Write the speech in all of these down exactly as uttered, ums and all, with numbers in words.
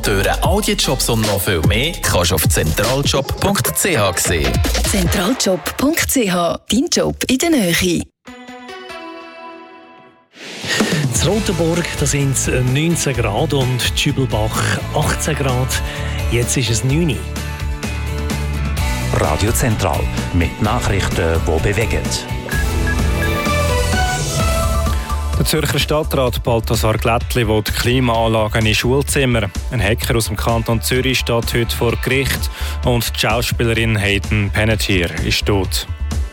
Durch all die Jobs und noch viel mehr kannst du auf zentraljob punkt c h sehen. zentraljob punkt c h, dein Job in der Nähe. In Rotenburg sind es neunzehn Grad und Tschübelbach achtzehn Grad. Jetzt ist es neun Uhr. Radio Zentral mit Nachrichten, die bewegen. Der Zürcher Stadtrat Balthasar Glättli will Klimaanlagen in Schulzimmern. Ein Hacker aus dem Kanton Zürich steht heute vor Gericht und die Schauspielerin Hayden Panettiere ist tot.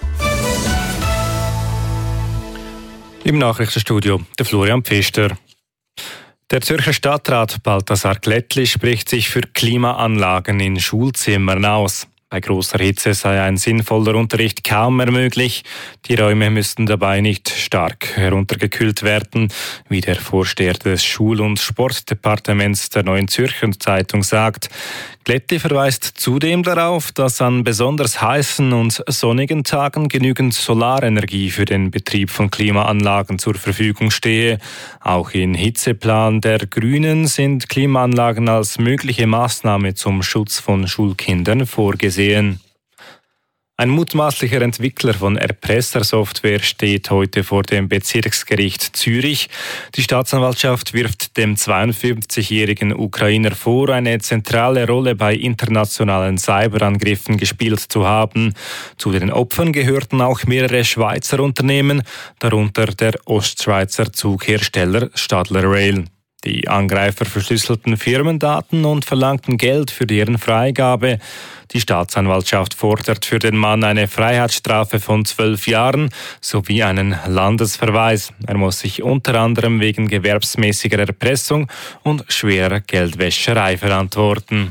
Im Nachrichtenstudio der Florian Pfister. Der Zürcher Stadtrat Balthasar Glättli spricht sich für Klimaanlagen in Schulzimmern aus. Bei grosser Hitze sei ein sinnvoller Unterricht kaum mehr möglich. Die Räume müssten dabei nicht stark heruntergekühlt werden, wie der Vorsteher des Schul- und Sportdepartements der Neuen Zürcher Zeitung sagt. Glättli verweist zudem darauf, dass an besonders heißen und sonnigen Tagen genügend Solarenergie für den Betrieb von Klimaanlagen zur Verfügung stehe. Auch im Hitzeplan der Grünen sind Klimaanlagen als mögliche Maßnahme zum Schutz von Schulkindern vorgesehen. Ein mutmaßlicher Entwickler von Erpressersoftware steht heute vor dem Bezirksgericht Zürich. Die Staatsanwaltschaft wirft dem zweiundfünfzigjährigen Ukrainer vor, eine zentrale Rolle bei internationalen Cyberangriffen gespielt zu haben. Zu den Opfern gehörten auch mehrere Schweizer Unternehmen, darunter der Ostschweizer Zughersteller Stadler Rail. Die Angreifer verschlüsselten Firmendaten und verlangten Geld für deren Freigabe. Die Staatsanwaltschaft fordert für den Mann eine Freiheitsstrafe von zwölf Jahren sowie einen Landesverweis. Er muss sich unter anderem wegen gewerbsmäßiger Erpressung und schwerer Geldwäscherei verantworten.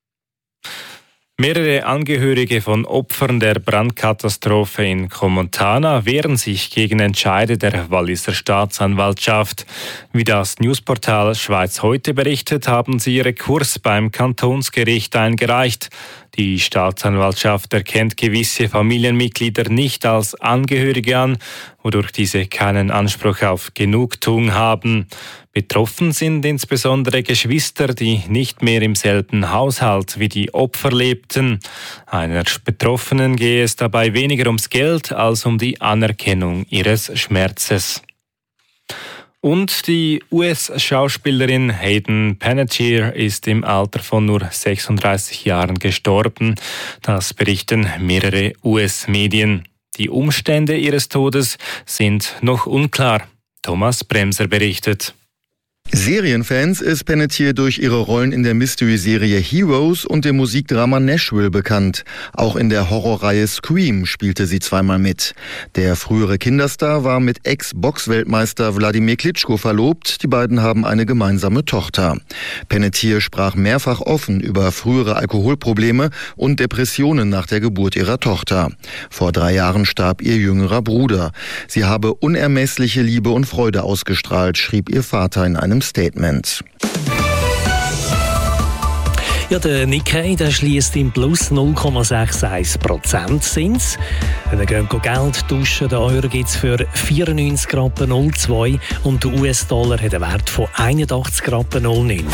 Mehrere Angehörige von Opfern der Brandkatastrophe in Comontana wehren sich gegen Entscheide der Walliser Staatsanwaltschaft. Wie das Newsportal Schweiz heute berichtet, haben sie Rekurs beim Kantonsgericht eingereicht. Die Staatsanwaltschaft erkennt gewisse Familienmitglieder nicht als Angehörige an, wodurch diese keinen Anspruch auf Genugtuung haben. Betroffen sind insbesondere Geschwister, die nicht mehr im selben Haushalt wie die Opfer lebten. Einer Betroffenen gehe es dabei weniger ums Geld als um die Anerkennung ihres Schmerzes. Und die U S-Schauspielerin Hayden Panettiere ist im Alter von nur sechsunddreißig Jahren gestorben. Das berichten mehrere U S-Medien. Die Umstände ihres Todes sind noch unklar. Thomas Bremser berichtet. Serienfans ist Panettiere durch ihre Rollen in der Mystery-Serie Heroes und dem Musikdrama Nashville bekannt. Auch in der Horrorreihe Scream spielte sie zweimal mit. Der frühere Kinderstar war mit Ex-Box-Weltmeister Wladimir Klitschko verlobt. Die beiden haben eine gemeinsame Tochter. Panettiere sprach mehrfach offen über frühere Alkoholprobleme und Depressionen nach der Geburt ihrer Tochter. Vor drei Jahren starb ihr jüngerer Bruder. Sie habe unermessliche Liebe und Freude ausgestrahlt, schrieb ihr Vater in einem Statement. Ja, der Nikkei der schließt im Plus null Komma einundsechzig Prozent Zins. Wenn wir gehen Geld tauschen, den Euro gibt es für vierundneunzig Rappen null zwei und der U S-Dollar hat einen Wert von einundachtzig Rappen null neun.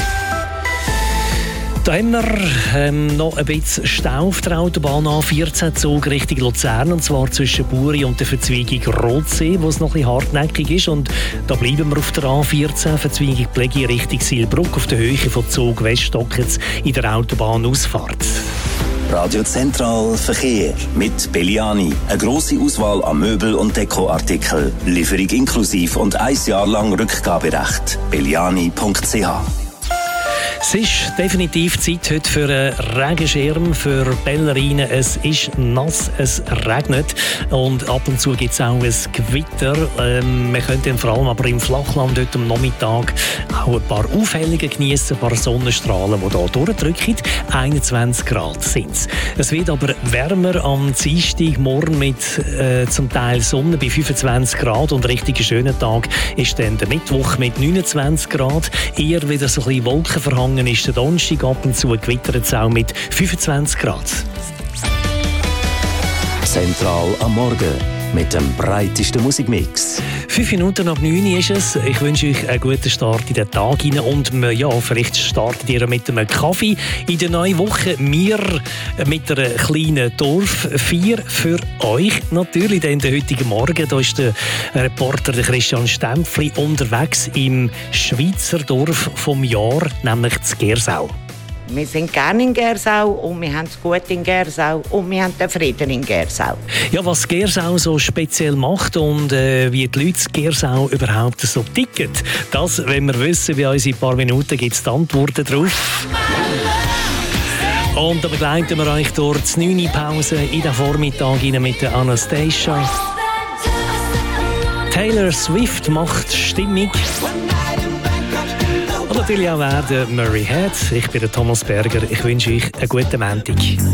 Da haben wir ähm, noch ein bisschen Stau auf der Autobahn A vierzehn Zug Richtung Luzern, und zwar zwischen Buri und der Verzweigung Rotsee, wo es noch ein bisschen hartnäckig ist. Und da bleiben wir auf der A vierzehn, Verzweigung Plegi Richtung Silbruck, auf der Höhe von Zug Weststock jetzt in der Autobahnausfahrt. Radio Zentral Verkehr mit Belliani. Eine grosse Auswahl an Möbel- und Dekoartikeln. Lieferung inklusiv und ein Jahr lang Rückgaberecht. belliani punkt c h. Es ist definitiv Zeit heute für einen Regenschirm für Ballerinen. Es ist nass, es regnet und ab und zu gibt es auch ein Gewitter. Ähm, man könnte vor allem aber im Flachland heute am Nachmittag auch ein paar Aufhellungen genießen, ein paar Sonnenstrahlen, die hier durchdrücken. einundzwanzig Grad sind es. Es wird aber wärmer am Dienstag, morgen mit äh, zum Teil Sonne bei fünfundzwanzig Grad, und richtig schöner Tag ist dann der Mittwoch mit neunundzwanzig Grad. Eher wieder so ein bisschen wolkenverhangen ist der Donnerstag, ab und zu gewittert es auch mit fünfundzwanzig Grad. Zentral am Morgen. mit dem breitesten Musikmix. Fünf Minuten nach neun ist es. Ich wünsche euch einen guten Start in den Tag rein und ja, vielleicht startet ihr mit einem Kaffee in der neuen Woche. Wir mit einer kleinen Dorffeier für euch natürlich. Denn den heutigen Morgen da ist der Reporter der Christian Stempfli unterwegs im Schweizer Dorf vom Jahr, nämlich in Gersau. Wir sind gerne in Gersau und wir haben es gut in Gersau und wir haben den Frieden in Gersau. Ja, was Gersau so speziell macht und äh, wie die Leute in Gersau überhaupt so ticken, das wollen wir wissen. Bei uns in ein paar Minuten gibt es die Antworten drauf. Und da begleiten wir euch durch die neunte Pause in den Vormittag mit der Anastasia. Taylor Swift macht Stimmung. Und natürlich auch der Murray Head. Ich bin der Thomas Berger. Ich wünsche euch einen guten Montag.